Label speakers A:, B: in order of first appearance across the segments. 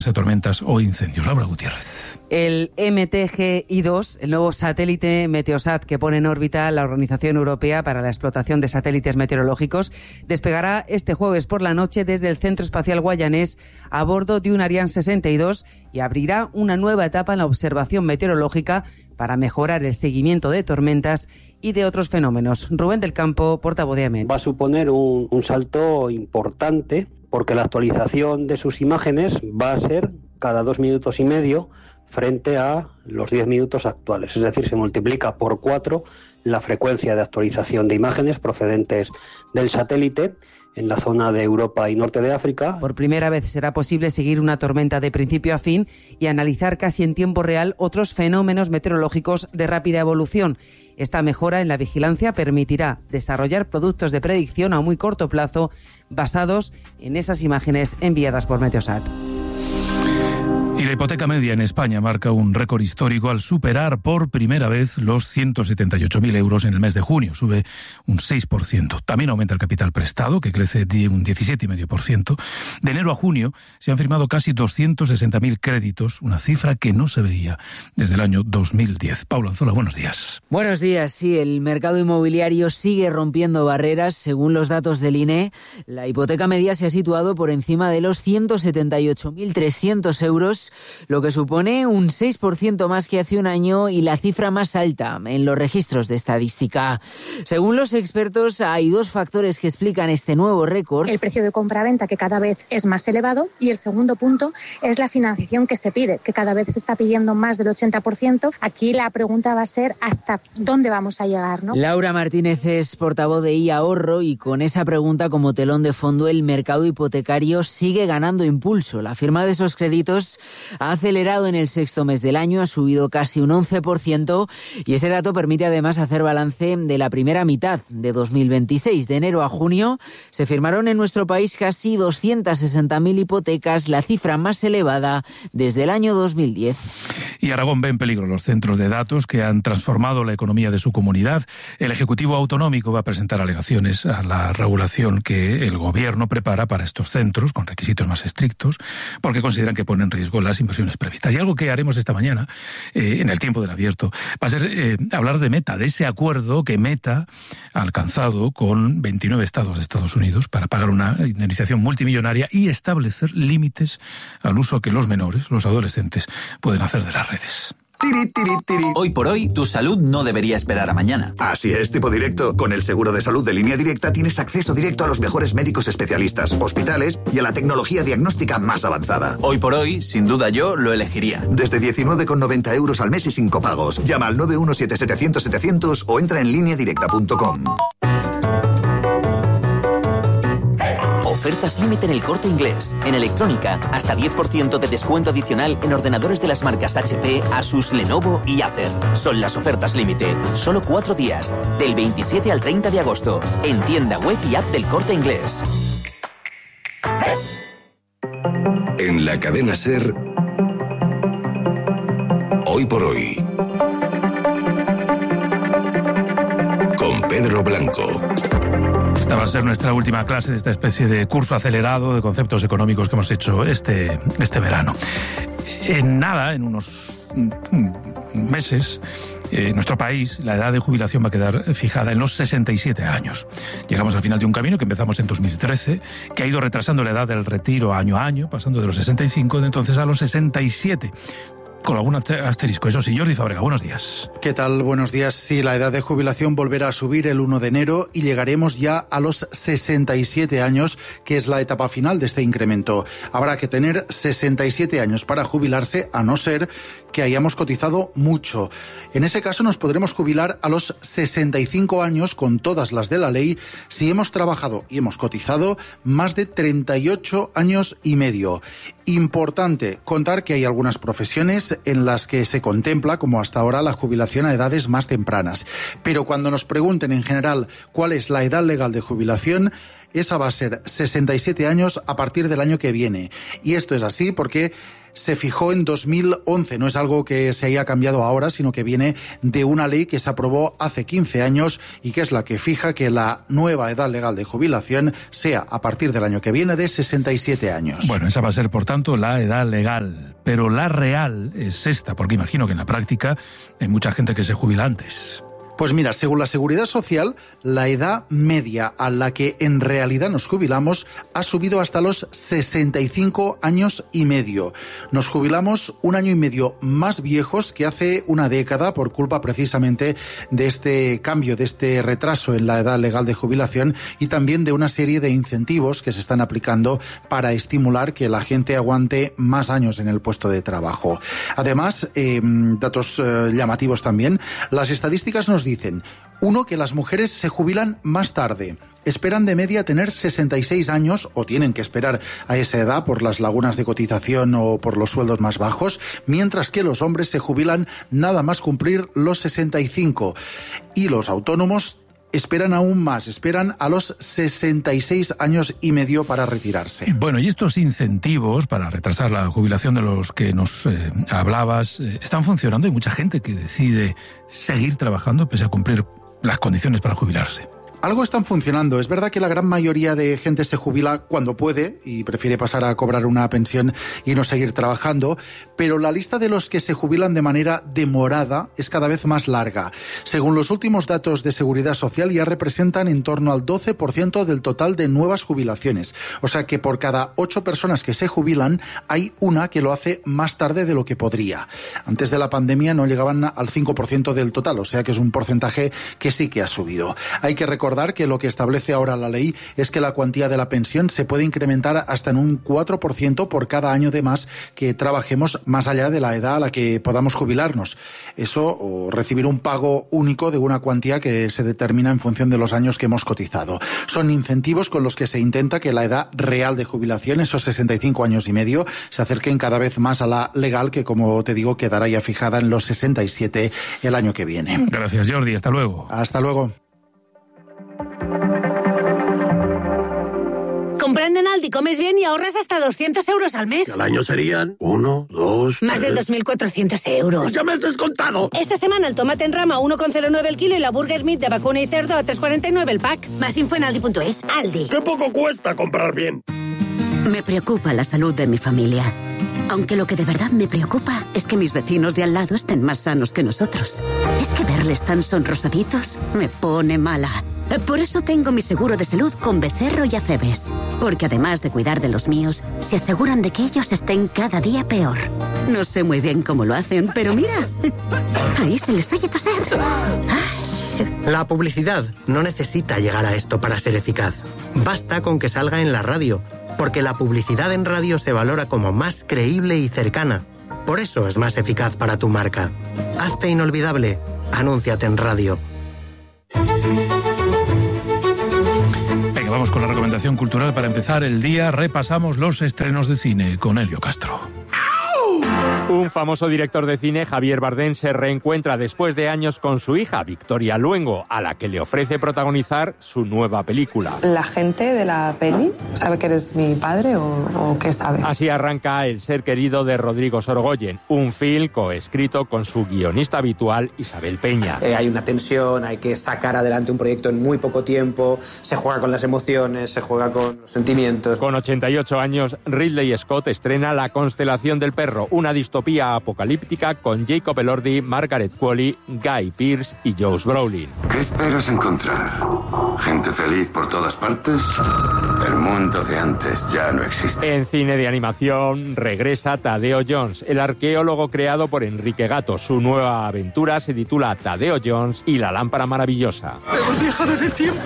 A: de tormentas o incendios. Laura Gutiérrez.
B: El MTGI-2, el nuevo satélite Meteosat que pone en órbita la Organización Europea para la Explotación de Satélites Meteorológicos, despegará este jueves por la noche desde el Centro Espacial Guayanés a bordo de un Ariane 62 y abrirá una nueva etapa en la observación meteorológica para mejorar el seguimiento de tormentas y de otros fenómenos. Rubén del Campo, portavoz de AEMET.
C: Va a suponer un salto importante porque la actualización de sus imágenes va a ser cada 2 minutos y medio frente a los 10 minutos actuales. Es decir, se multiplica por 4 la frecuencia de actualización de imágenes procedentes del satélite en la zona de Europa y norte de África.
B: Por primera vez será posible seguir una tormenta de principio a fin y analizar casi en tiempo real otros fenómenos meteorológicos de rápida evolución. Esta mejora en la vigilancia permitirá desarrollar productos de predicción a muy corto plazo basados en esas imágenes enviadas por Meteosat.
A: Y la hipoteca media en España marca un récord histórico al superar por primera vez los 178.000 euros en el mes de junio. Sube un 6%. También aumenta el capital prestado, que crece un 17,5%. De enero a junio se han firmado casi 260.000 créditos, una cifra que no se veía desde el año 2010. Paula Anzola, buenos días.
D: Buenos días. Sí, el mercado inmobiliario sigue rompiendo barreras. Según los datos del INE, la hipoteca media se ha situado por encima de los 178.300 euros, lo que supone un 6% más que hace un año y la cifra más alta en los registros de estadística. Según los expertos, hay 2 factores que explican este nuevo récord.
E: El precio de compra-venta, que cada vez es más elevado, y el segundo punto es la financiación que se pide, que cada vez se está pidiendo más del 80%. Aquí la pregunta va a ser ¿hasta dónde vamos a llegar, ¿no?
D: Laura Martínez es portavoz de iAhorro y con esa pregunta como telón de fondo el mercado hipotecario sigue ganando impulso. La firma de esos créditos ha acelerado en el 6º mes del año, ha subido casi un 11% y ese dato permite además hacer balance de la primera mitad de 2026. De enero a junio se firmaron en nuestro país casi 260.000 hipotecas, la cifra más elevada desde el año 2010.
A: Y Aragón ve en peligro los centros de datos que han transformado la economía de su comunidad. El Ejecutivo Autonómico va a presentar alegaciones a la regulación que el Gobierno prepara para estos centros, con requisitos más estrictos, porque consideran que ponen en riesgo las inversiones previstas. Y algo que haremos esta mañana, en el tiempo del abierto, va a ser hablar de Meta, de ese acuerdo que Meta ha alcanzado con 29 estados de Estados Unidos para pagar una indemnización multimillonaria y establecer límites al uso que los menores, los adolescentes, pueden hacer de las redes.
F: Hoy por hoy, tu salud no debería esperar a mañana.
G: Así es, tipo directo. Con el seguro de salud de Línea Directa tienes acceso directo a los mejores médicos especialistas, hospitales y a la tecnología diagnóstica más avanzada.
F: Hoy por hoy, sin duda yo lo elegiría.
G: Desde 19,90 euros al mes y sin copagos. Llama al 917-700-700 o entra en lineadirecta.com.
H: Ofertas límite en El Corte Inglés. En electrónica, hasta 10% de descuento adicional en ordenadores de las marcas HP, Asus, Lenovo y Acer. Son las ofertas límite. Solo 4 días. Del 27 al 30 de agosto. En tienda web y app del Corte Inglés.
I: En la cadena SER, Hoy por Hoy, con Pedro Blanco.
A: Esta va a ser nuestra última clase de esta especie de curso acelerado de conceptos económicos que hemos hecho este verano. En unos meses, en nuestro país, la edad de jubilación va a quedar fijada en los 67 años. Llegamos al final de un camino que empezamos en 2013, que ha ido retrasando la edad del retiro año a año, pasando de los 65 de entonces a los 67. Con algún asterisco, eso sí. Jordi Fábrega, buenos días.
J: ¿Qué tal? Buenos días. Sí, la edad de jubilación volverá a subir el 1 de enero y llegaremos ya a los 67 años, que es la etapa final de este incremento. Habrá que tener 67 años para jubilarse, a no ser que hayamos cotizado mucho. En ese caso nos podremos jubilar a los 65 años con todas las de la ley si hemos trabajado y hemos cotizado más de 38 años y medio. Importante contar que hay algunas profesiones en las que se contempla, como hasta ahora, la jubilación a edades más tempranas. Pero cuando nos pregunten en general cuál es la edad legal de jubilación, esa va a ser 67 años a partir del año que viene. Y esto es así porque se fijó en 2011. No es algo que se haya cambiado ahora, sino que viene de una ley que se aprobó hace 15 años y que es la que fija que la nueva edad legal de jubilación sea a partir del año que viene de 67 años.
A: Bueno, esa va a ser, por tanto, la edad legal. Pero la real es esta, porque imagino que en la práctica hay mucha gente que se jubila antes.
J: Pues mira, según la Seguridad Social, la edad media a la que en realidad nos jubilamos ha subido hasta los 65 años y medio. Nos jubilamos un año y medio más viejos que hace una década por culpa precisamente de este cambio, de este retraso en la edad legal de jubilación y también de una serie de incentivos que se están aplicando para estimular que la gente aguante más años en el puesto de trabajo. Además, datos llamativos también, las estadísticas nos dicen, uno, que las mujeres se jubilan más tarde. Esperan de media tener 66 años, o tienen que esperar a esa edad por las lagunas de cotización o por los sueldos más bajos, mientras que los hombres se jubilan nada más cumplir los 65. Y los autónomos esperan aún más, esperan a los 66 años y medio para retirarse.
A: Bueno, y estos incentivos para retrasar la jubilación de los que nos hablabas, ¿están funcionando? Hay mucha gente que decide seguir trabajando pese a cumplir las condiciones para jubilarse.
J: Algo están funcionando. Es verdad que la gran mayoría de gente se jubila cuando puede y prefiere pasar a cobrar una pensión y no seguir trabajando, pero la lista de los que se jubilan de manera demorada es cada vez más larga. Según los últimos datos de Seguridad Social, ya representan en torno al 12% del total de nuevas jubilaciones. O sea que por cada 8 personas que se jubilan, hay una que lo hace más tarde de lo que podría. Antes de la pandemia no llegaban al 5% del total, o sea que es un porcentaje que sí que ha subido. Hay que recordar que lo que establece ahora la ley es que la cuantía de la pensión se puede incrementar hasta en un 4% por cada año de más que trabajemos más allá de la edad a la que podamos jubilarnos. Eso, o recibir un pago único de una cuantía que se determina en función de los años que hemos cotizado. Son incentivos con los que se intenta que la edad real de jubilación, esos 65 años y medio, se acerquen cada vez más a la legal, que como te digo, quedará ya fijada en los 67 el año que viene.
A: Gracias, Jordi. Hasta luego.
J: Hasta luego.
K: Comprando en Aldi comes bien y ahorras hasta 200 euros al mes.
L: ¿Y al año serían? 1, 2,
K: Más de 2.400 euros.
L: ¡Ya me has descontado!
K: Esta semana el tomate en rama a 1,09 el kilo y la burger meat de vacuna y cerdo a 3,49 el pack. Más info en aldi.es. Aldi.
L: ¡Qué poco cuesta comprar bien!
M: Me preocupa la salud de mi familia. Aunque lo que de verdad me preocupa es que mis vecinos de al lado estén más sanos que nosotros. Es que verles tan sonrosaditos me pone mala. Por eso tengo mi seguro de salud con Becerro y Acebes. Porque además de cuidar de los míos, se aseguran de que ellos estén cada día peor. No sé muy bien cómo lo hacen, pero mira, ahí se les oye toser.
N: La publicidad no necesita llegar a esto para ser eficaz. Basta con que salga en la radio, porque la publicidad en radio se valora como más creíble y cercana. Por eso es más eficaz para tu marca. Hazte inolvidable. Anúnciate en radio.
A: Vamos con la recomendación cultural para empezar el día. Repasamos los estrenos de cine con Elio Castro.
O: Un famoso director de cine, Javier Bardem, se reencuentra después de años con su hija, Victoria Luengo, a la que le ofrece protagonizar su nueva película.
P: ¿La gente de la peli sabe que eres mi padre o qué sabe?
O: Así arranca El ser querido de Rodrigo Sorogoyen, un film coescrito con su guionista habitual, Isabel Peña.
Q: Hay una tensión, hay que sacar adelante un proyecto en muy poco tiempo, se juega con las emociones, se juega con los sentimientos.
O: Con 88 años, Ridley Scott estrena La constelación del perro, una distopía apocalíptica con Jacob Elordi, Margaret Qualley, Guy Pearce y Josh Brolin.
R: ¿Qué esperas encontrar? ¿Gente feliz por todas partes? El mundo de antes ya no existe.
O: En cine de animación regresa Tadeo Jones, el arqueólogo creado por Enrique Gato. Su nueva aventura se titula Tadeo Jones y la lámpara maravillosa.
L: ¡Hemos viajado en el tiempo!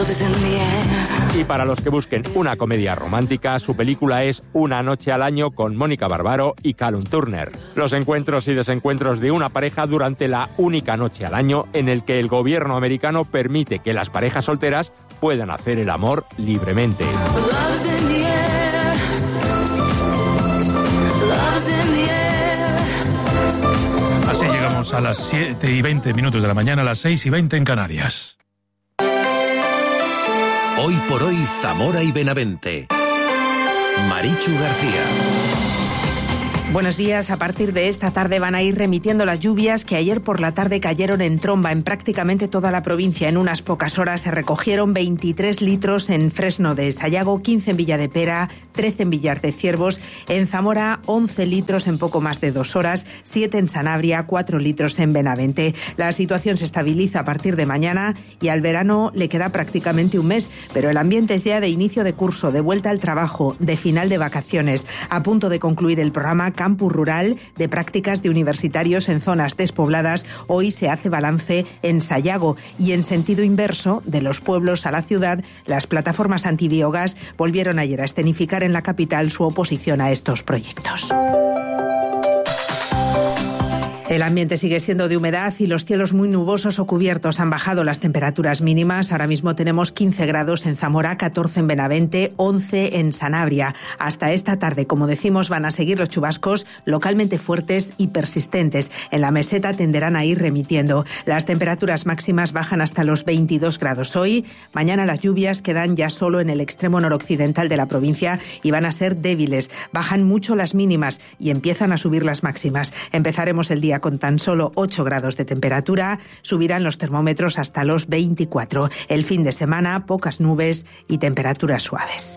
O: Y para los que busquen una comedia romántica, su película es Una noche al año con Mónica Barbaro y Callum Turner. Los encuentros y desencuentros de una pareja durante la única noche al año en el que el gobierno americano permite que las parejas solteras puedan hacer el amor libremente.
A: Así llegamos a las 7:20 de la mañana, a las 6:20 en Canarias.
I: Hoy por hoy, Zamora y Benavente. Marichu García.
S: Buenos días. A partir de esta tarde van a ir remitiendo las lluvias que ayer por la tarde cayeron en tromba en prácticamente toda la provincia. En unas pocas horas se recogieron 23 litros en Fresno de Sayago, 15 en Villa de Pera, 13 en Villar de Ciervos, en Zamora 11 litros en poco más de 2 horas, 7 en Sanabria, 4 litros en Benavente. La situación se estabiliza a partir de mañana y al verano le queda prácticamente un mes, pero el ambiente es ya de inicio de curso, de vuelta al trabajo, de final de vacaciones, a punto de concluir el programa Campus Rural de prácticas de universitarios en zonas despobladas. Hoy se hace balance en Sayago y en sentido inverso, de los pueblos a la ciudad, las plataformas antibiogás volvieron ayer a escenificar en la capital su oposición a estos proyectos. El ambiente sigue siendo de humedad y los cielos muy nubosos o cubiertos. Han bajado las temperaturas mínimas. Ahora mismo tenemos 15 grados en Zamora, 14 en Benavente, 11 en Sanabria. Hasta esta tarde, como decimos, van a seguir los chubascos localmente fuertes y persistentes. En la meseta tenderán a ir remitiendo. Las temperaturas máximas bajan hasta los 22 grados hoy. Mañana las lluvias quedan ya solo en el extremo noroccidental de la provincia y van a ser débiles. Bajan mucho las mínimas y empiezan a subir las máximas. Empezaremos el día con tan solo 8 grados de temperatura, subirán los termómetros hasta los 24. El fin de semana, pocas nubes y temperaturas suaves.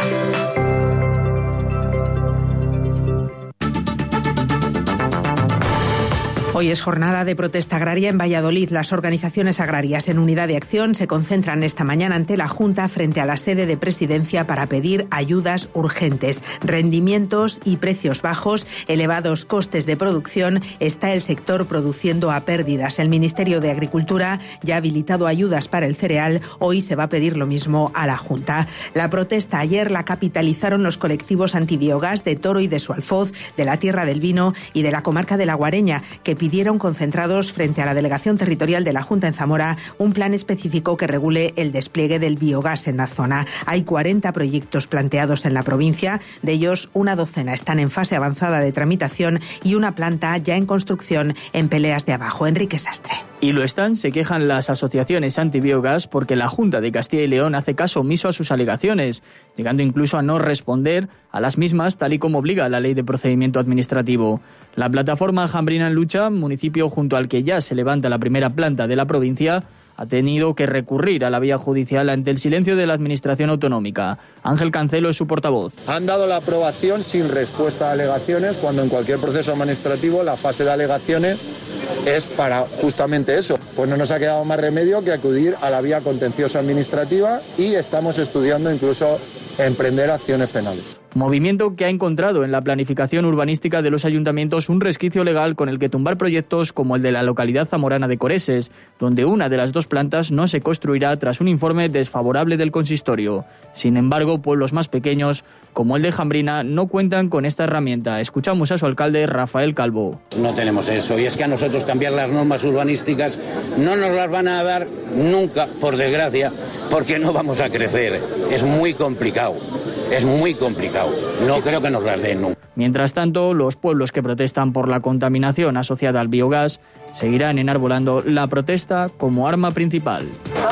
S: Hoy es jornada de protesta agraria en Valladolid. Las organizaciones agrarias en unidad de acción se concentran esta mañana ante la Junta frente a la sede de Presidencia para pedir ayudas urgentes. Rendimientos y precios bajos, elevados costes de producción, está el sector produciendo a pérdidas. El Ministerio de Agricultura ya ha habilitado ayudas para el cereal. Hoy se va a pedir lo mismo a la Junta. La protesta ayer la capitalizaron los colectivos antibiogás de Toro y de Su Alfoz, de la Tierra del Vino y de la comarca de La Guareña, que pidieron concentrados frente a la Delegación Territorial de la Junta en Zamora un plan específico que regule el despliegue del biogás en la zona. Hay 40 proyectos planteados en la provincia, de ellos una docena están en fase avanzada de tramitación y una planta ya en construcción en Peleas de Abajo. Enrique Sastre.
T: Y lo están, se quejan las asociaciones antibiogás porque la Junta de Castilla y León hace caso omiso a sus alegaciones, llegando incluso a no responder a las mismas tal y como obliga la Ley de Procedimiento Administrativo. La plataforma Jambrina en Lucha, municipio junto al que ya se levanta la primera planta de la provincia, ha tenido que recurrir a la vía judicial ante el silencio de la Administración autonómica. Ángel Cancelo es su portavoz.
U: Han dado la aprobación sin respuesta a alegaciones, cuando en cualquier proceso administrativo la fase de alegaciones es para justamente eso. Pues no nos ha quedado más remedio que acudir a la vía contenciosa administrativa y estamos estudiando incluso emprender acciones penales.
T: Movimiento que ha encontrado en la planificación urbanística de los ayuntamientos un resquicio legal con el que tumbar proyectos como el de la localidad zamorana de Coreses, donde una de las dos plantas no se construirá tras un informe desfavorable del consistorio. Sin embargo, pueblos más pequeños, como el de Jambrina, no cuentan con esta herramienta. Escuchamos a su alcalde, Rafael Calvo.
V: No tenemos eso, y es que a nosotros cambiar las normas urbanísticas no nos las van a dar nunca, por desgracia, porque no vamos a crecer. Es muy complicado. Es muy complicado. No creo que nos las den nunca.
T: Mientras tanto, los pueblos que protestan por la contaminación asociada al biogás seguirán enarbolando la protesta como arma principal.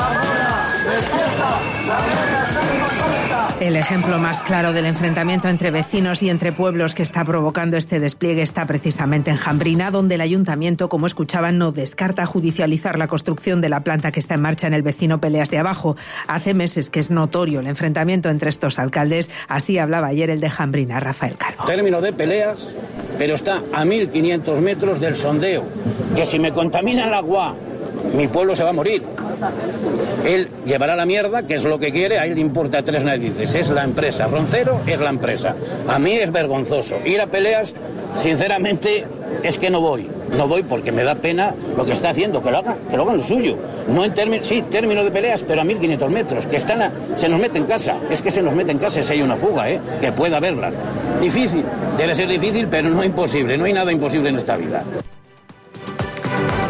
S: El ejemplo más claro del enfrentamiento entre vecinos y entre pueblos que está provocando este despliegue está precisamente en Jambrina, donde el ayuntamiento, como escuchaban, no descarta judicializar la construcción de la planta que está en marcha en el vecino Peleas de Abajo. Hace meses que es notorio el enfrentamiento entre estos alcaldes. Así hablaba ayer el de Jambrina, Rafael Calvo.
V: Término de Peleas, pero está a 1.500 metros del sondeo. Que si me contamina el agua, mi pueblo se va a morir. Él llevará la mierda, que es lo que quiere, a él le importa tres narices, es la empresa. Roncero es la empresa. A mí es vergonzoso. Ir a Peleas, sinceramente, es que no voy. No voy porque me da pena lo que está haciendo, que lo hagan lo suyo. No en término de Peleas, pero a 1.500 metros, que se nos mete en casa. Es que se nos mete en casa si hay una fuga, que pueda haberla. Difícil, debe ser difícil, pero no imposible. No hay nada imposible en esta vida.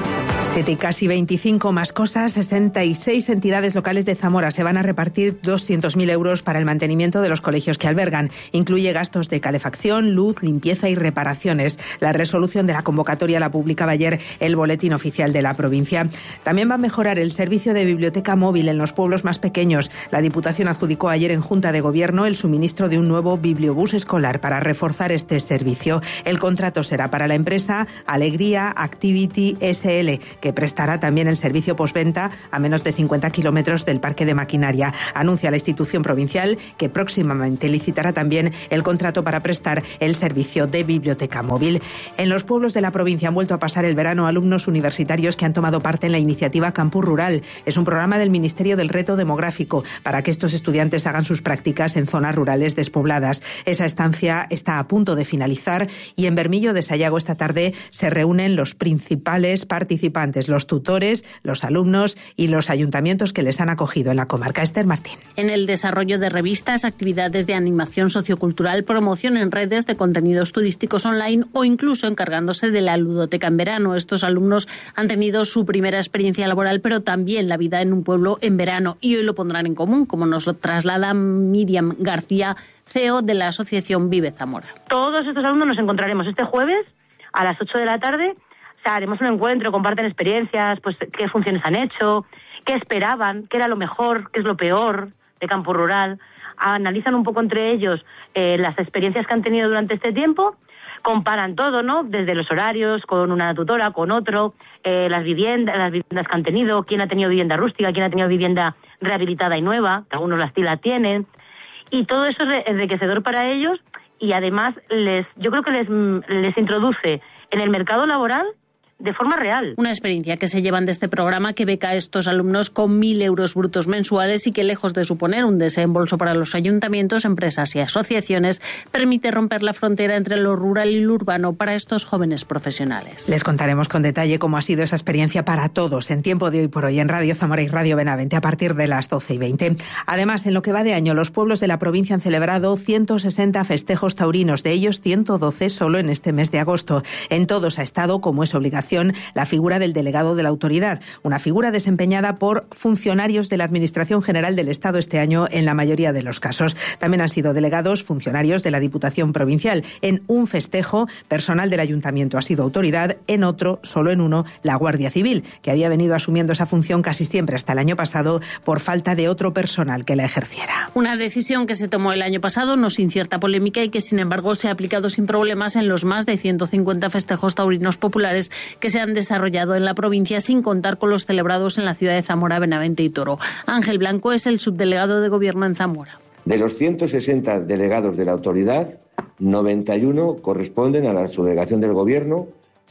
S: 7 y casi 25 más cosas. 66 entidades locales de Zamora se van a repartir 200.000 euros para el mantenimiento de los colegios que albergan. Incluye gastos de calefacción, luz, limpieza y reparaciones. La resolución de la convocatoria la publicaba ayer el Boletín Oficial de la provincia. También va a mejorar el servicio de biblioteca móvil en los pueblos más pequeños. La Diputación adjudicó ayer en Junta de Gobierno el suministro de un nuevo bibliobús escolar para reforzar este servicio. El contrato será para la empresa Alegría Activity SL, que prestará también el servicio postventa a menos de 50 kilómetros del parque de maquinaria. Anuncia la institución provincial que próximamente licitará también el contrato para prestar el servicio de biblioteca móvil. En los pueblos de la provincia han vuelto a pasar el verano alumnos universitarios que han tomado parte en la iniciativa Campus Rural. Es un programa del Ministerio del Reto Demográfico para que estos estudiantes hagan sus prácticas en zonas rurales despobladas. Esa estancia está a punto de finalizar y en Bermillo de Sayago esta tarde se reúnen los principales participantes, los tutores, los alumnos y los ayuntamientos que les han acogido en la comarca. Esther Martín.
B: En el desarrollo de revistas, actividades de animación sociocultural, promoción en redes de contenidos turísticos online o incluso encargándose de la ludoteca en verano. Estos alumnos han tenido su primera experiencia laboral, pero también la vida en un pueblo en verano y hoy lo pondrán en común, como nos lo traslada Miriam García, CEO de la asociación Vive Zamora.
C: Todos estos alumnos nos encontraremos este jueves a las 8 de la tarde. O sea, haremos un encuentro, comparten experiencias, pues qué funciones han hecho, qué esperaban, qué era lo mejor, qué es lo peor de Campo Rural. Analizan un poco entre ellos las experiencias que han tenido durante este tiempo, comparan todo, ¿no? Desde los horarios, con una tutora, con otro, las viviendas que han tenido, quién ha tenido vivienda rústica, quién ha tenido vivienda rehabilitada y nueva, que algunos la tienen. Y todo eso es enriquecedor para ellos y además yo creo que les introduce en el mercado laboral de forma real.
B: Una experiencia que se llevan de este programa que beca a estos alumnos con 1.000 euros brutos mensuales y que, lejos de suponer un desembolso para los ayuntamientos, empresas y asociaciones, permite romper la frontera entre lo rural y lo urbano para estos jóvenes profesionales.
S: Les contaremos con detalle cómo ha sido esa experiencia para todos en Tiempo de Hoy por Hoy en Radio Zamora y Radio Benavente a partir de las 12:20. Además, en lo que va de año, los pueblos de la provincia han celebrado 160 festejos taurinos, de ellos 112 solo en este mes de agosto. En todos ha estado, como es obligación, la figura del delegado de la autoridad, una figura desempeñada por funcionarios de la Administración General del Estado este año en la mayoría de los casos. También han sido delegados funcionarios de la Diputación Provincial. En un festejo, personal del Ayuntamiento ha sido autoridad, en otro, solo en uno, la Guardia Civil, que había venido asumiendo esa función casi siempre hasta el año pasado por falta de otro personal que la ejerciera.
B: Una decisión que se tomó el año pasado, no sin cierta polémica, y que sin embargo se ha aplicado sin problemas en los más de 150 festejos taurinos populares que se han desarrollado en la provincia, sin contar con los celebrados en la ciudad de Zamora, Benavente y Toro. Ángel Blanco es el subdelegado de Gobierno en Zamora.
W: De los 160 delegados de la autoridad, 91 corresponden a la subdelegación del Gobierno,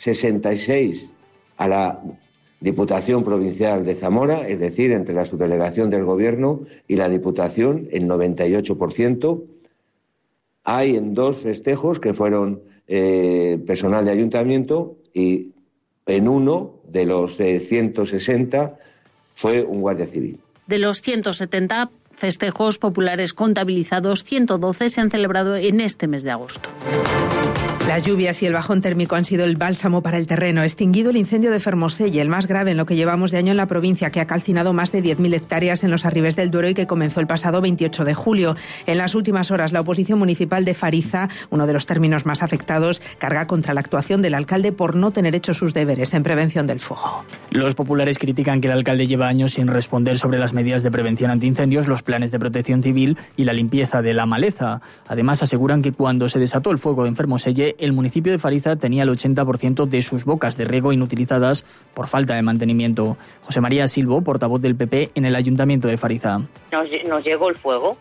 W: 66 a la Diputación Provincial de Zamora, es decir, entre la subdelegación del Gobierno y la Diputación, el 98%. Hay en 2 festejos que fueron personal de ayuntamiento y en uno de los 160 fue un guardia civil.
B: De los 170 festejos populares contabilizados, 112 se han celebrado en este mes de agosto.
S: Las lluvias y el bajón térmico han sido el bálsamo para el terreno. Extinguido el incendio de Fermoselle, el más grave en lo que llevamos de año en la provincia, que ha calcinado más de 10.000 hectáreas en los arribes del Duero y que comenzó el pasado 28 de julio. En las últimas horas, la oposición municipal de Fariza, uno de los términos más afectados, carga contra la actuación del alcalde por no tener hecho sus deberes en prevención del fuego.
T: Los populares critican que el alcalde lleva años sin responder sobre las medidas de prevención antiincendios, los planes de protección civil y la limpieza de la maleza. Además, aseguran que cuando se desató el fuego en Fermoselle, el municipio de Fariza tenía el 80% de sus bocas de riego inutilizadas por falta de mantenimiento. José María Silvo, portavoz del PP en el Ayuntamiento de Fariza.
X: Nos llegó el fuego.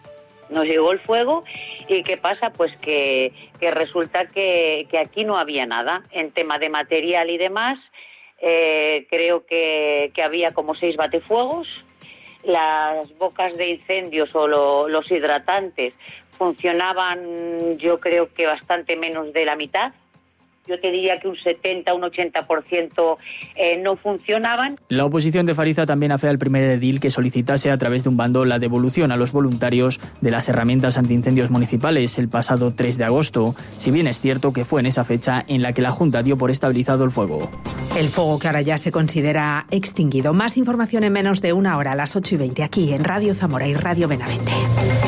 X: ¿Y qué pasa? Pues que resulta que aquí no había nada en tema de material y demás. Creo que había como 6 batefuegos. Las bocas de incendios o los hidratantes funcionaban, yo creo que bastante menos de la mitad. yo te diría que un 70, un 80% no funcionaban.
T: La oposición de Fariza también afea al primer edil que solicitase a través de un bando la devolución a los voluntarios de las herramientas antiincendios municipales el pasado 3 de agosto, si bien es cierto que fue en esa fecha en la que la Junta dio por estabilizado el fuego.
S: El fuego que ahora ya se considera extinguido. Más información en menos de una hora, a las 8:20, aquí en Radio Zamora y Radio Benavente.